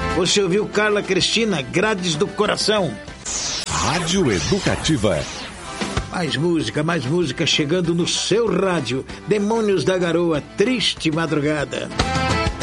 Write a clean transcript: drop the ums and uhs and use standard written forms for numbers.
Você ouviu Carla Cristina, Grades do Coração. Rádio Educativa. Mais música chegando no seu rádio. Demônios da Garoa, Triste Madrugada.